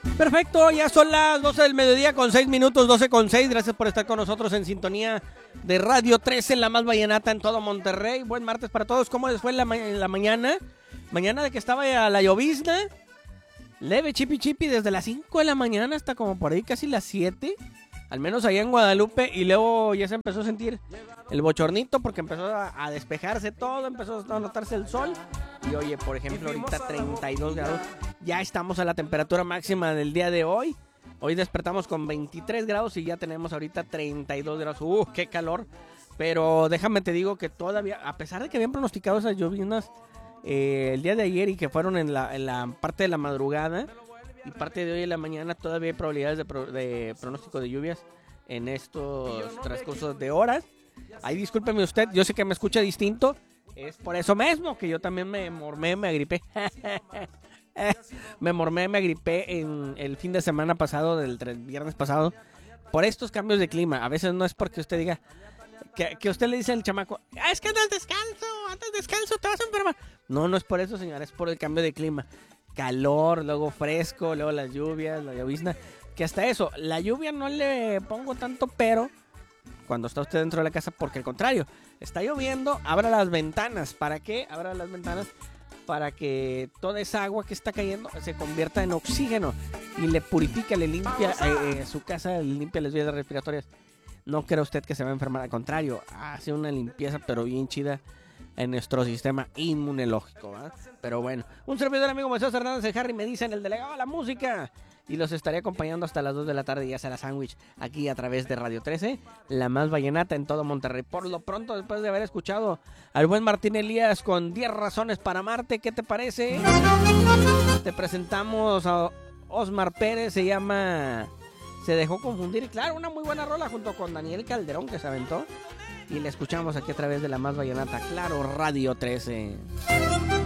Perfecto, ya son las 12 del mediodía con 6 minutos, 12 con 6. Gracias por estar con nosotros en sintonía de Radio 13, la más vallenata en todo Monterrey. Buen martes para todos. ¿Cómo les fue en la mañana? Mañana de que estaba a la llovizna. Leve chipi chipi desde las 5 de la mañana hasta como por ahí casi las 7. Al menos allá en Guadalupe. Y luego ya se empezó a sentir el bochornito porque empezó a despejarse todo. Empezó a notarse el sol. Y oye, por ejemplo, ahorita 32 grados. Ya estamos a la temperatura máxima del día de hoy. Hoy despertamos con 23 grados y ya tenemos ahorita 32 grados. ¡Qué calor! Pero déjame te digo que todavía, a pesar de que habían pronosticado esas lluvias el día de ayer y que fueron en la parte de la madrugada y parte de hoy en la mañana, todavía hay probabilidades de pronóstico de lluvias en estos transcurso de horas. Ahí discúlpeme usted, yo sé que me escucha distinto. Es por eso mismo que yo también me mormé, me agripé. me agripé en el fin de semana pasado, del viernes pasado, por estos cambios de clima. A veces no es porque usted diga que usted le dice al chamaco, es que andas descanso, te vas a enfermar. No, no es por eso, señora, es por el cambio de clima. Calor, luego fresco, luego las lluvias, la llovizna. Que hasta eso, la lluvia no le pongo tanto pero cuando está usted dentro de la casa, porque al contrario, está lloviendo, abra las ventanas. ¿Para qué? Abra las ventanas para que toda esa agua que está cayendo se convierta en oxígeno y le purifica, le limpia su casa, le limpia las vías respiratorias. No cree usted que se va a enfermar, al contrario, hace una limpieza pero bien chida en nuestro sistema inmunológico, ¿verdad? Pero bueno, un servidor amigo Moisés Hernández, el Harry, me dicen el delegado de la música. Y los estaré acompañando hasta las 2 de la tarde, ya será sándwich, aquí a través de Radio 13, la más vallenata en todo Monterrey. Por lo pronto, después de haber escuchado al buen Martín Elías con 10 razones para amarte, ¿qué te parece? Te presentamos a Osmar Pérez, se llama Se dejó confundir. Y claro, una muy buena rola junto con Daniel Calderón que se aventó. Y la escuchamos aquí a través de la más vallenata, claro, Radio 13.